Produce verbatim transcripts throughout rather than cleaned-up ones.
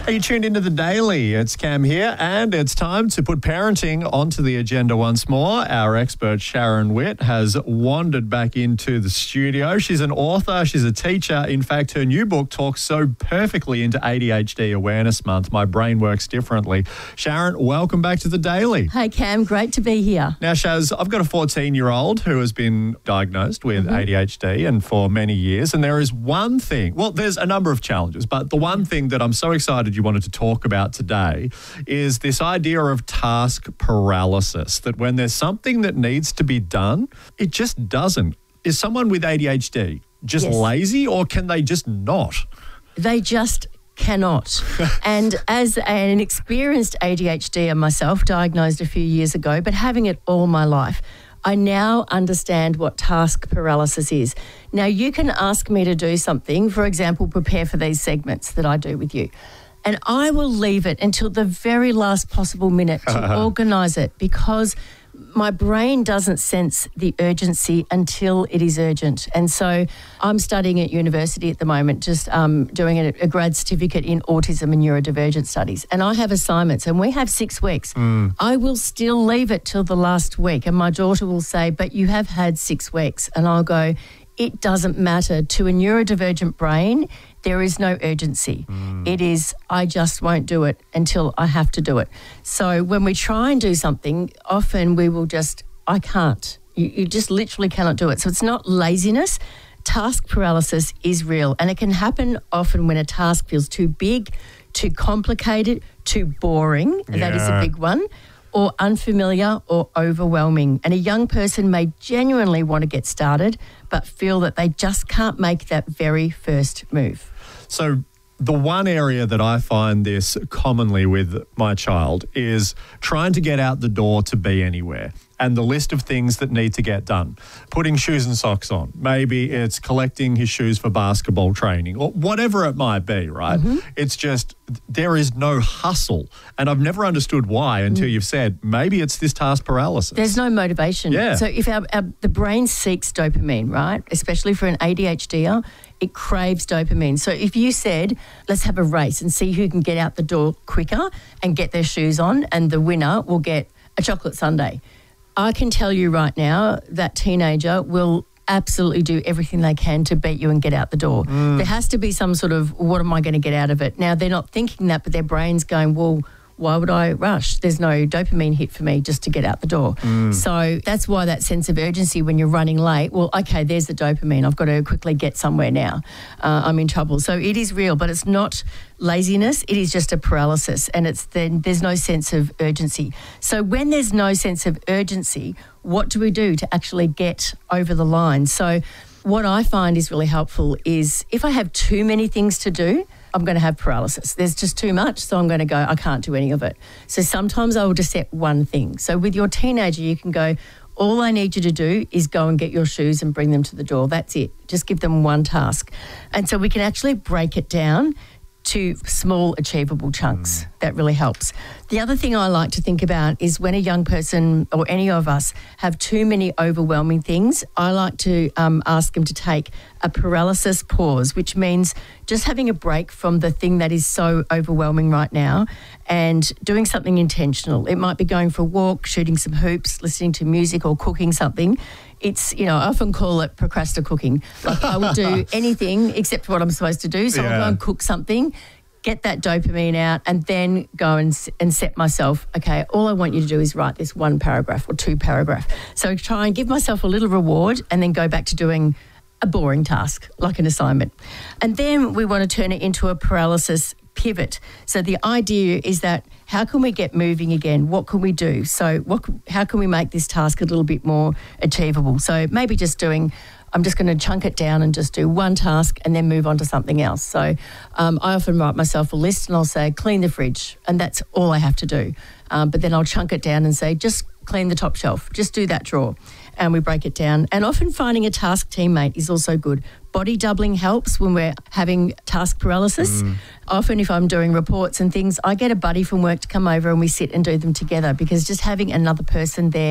Hey, you tuned into The Daily. It's Cam here, and it's time to put parenting onto the agenda once more. Our expert Sharon Witt has wandered back into the studio. She's an author, she's a teacher. In fact, her new book talks so perfectly into A D H D Awareness Month, My Brain Works Differently. Sharon, welcome back to The Daily. Hey, Cam, great to be here. Now, Shaz, I've got a fourteen-year-old who has been diagnosed with mm-hmm. A D H D and for many years, and there is one thing, well, there's a number of challenges, but the one thing that I'm so excited you wanted to talk about today is this idea of task paralysis, that when there's something that needs to be done, it just doesn't. Is someone with A D H D just yes. lazy, or can they just not? They just cannot. And as an experienced A D H D and myself, diagnosed a few years ago, but having it all my life, I now understand what task paralysis is. Now, you can ask me to do something, for example, prepare for these segments that I do with you, and I will leave it until the very last possible minute to organise it, because my brain doesn't sense the urgency until it is urgent. And so I'm studying at university at the moment, just um, doing a, a grad certificate in autism and neurodivergent studies. And I have assignments, and we have six weeks. Mm. I will still leave it till the last week. And my daughter will say, but you have had six weeks. And I'll go, it doesn't matter. To a neurodivergent brain, there is no urgency. Mm. It is, I just won't do it until I have to do it. So when we try and do something, often we will just, I can't. You, you just literally cannot do it. So it's not laziness. Task paralysis is real, and it can happen often when a task feels too big, too complicated, too boring. Yeah. That is a big one. Or unfamiliar or overwhelming. And a young person may genuinely want to get started but feel that they just can't make that very first move. So the one area that I find this commonly with my child is trying to get out the door to be anywhere, and the list of things that need to get done. Putting shoes and socks on. Maybe it's collecting his shoes for basketball training, or whatever it might be, right? Mm-hmm. It's just there is no hustle. And I've never understood why until mm. you've said maybe it's this task paralysis. There's no motivation. Yeah. So if our, our, the brain seeks dopamine, right, especially for an A D H D er, it craves dopamine. So if you said, let's have a race and see who can get out the door quicker and get their shoes on, and the winner will get a chocolate sundae, I can tell you right now that teenager will absolutely do everything they can to beat you and get out the door. Mm. There has to be some sort of, what am I going to get out of it? Now, they're not thinking that, but their brain's going, well, why would I rush? There's no dopamine hit for me just to get out the door. Mm. So that's why that sense of urgency when you're running late, well, okay, there's the dopamine. I've got to quickly get somewhere now. Uh, I'm in trouble. So it is real, but it's not laziness. It is just a paralysis, and it's then there's no sense of urgency. So when there's no sense of urgency, what do we do to actually get over the line? So what I find is really helpful is if I have too many things to do, I'm going to have paralysis. There's just too much, so I'm going to go, I can't do any of it. So sometimes I will just set one thing. So with your teenager, you can go, all I need you to do is go and get your shoes and bring them to the door. That's it. Just give them one task. And so we can actually break it down to small, achievable chunks. Mm. That really helps. The other thing I like to think about is when a young person or any of us have too many overwhelming things, I like to um, ask them to take a paralysis pause, which means just having a break from the thing that is so overwhelming right now and doing something intentional. It might be going for a walk, shooting some hoops, listening to music, or cooking something. It's, you know, I often call it procrastinating cooking. Like I will do anything except what I'm supposed to do. So yeah. I'll go and cook something, get that dopamine out, and then go and and set myself, okay, all I want you to do is write this one paragraph or two paragraph. So try and give myself a little reward and then go back to doing a boring task, like an assignment. And then we want to turn it into a paralysis pivot. So the idea is that how can we get moving again? What can we do? So what? How can we make this task a little bit more achievable? So maybe just doing, I'm just going to chunk it down and just do one task and then move on to something else. So um, I often write myself a list and I'll say, clean the fridge, and that's all I have to do. Um, but then I'll chunk it down and say, just clean the top shelf, just do that drawer. And we break it down. And often finding a task teammate is also good. Body doubling helps when we're having task paralysis. Mm. Often if I'm doing reports and things, I get a buddy from work to come over and we sit and do them together, because just having another person there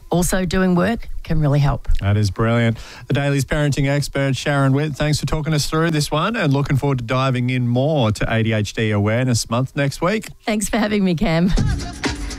also doing work can really help. That is brilliant. The Daily's parenting expert, Sharon Witt, thanks for talking us through this one, and looking forward to diving in more to A D H D Awareness Month next week. Thanks for having me, Cam.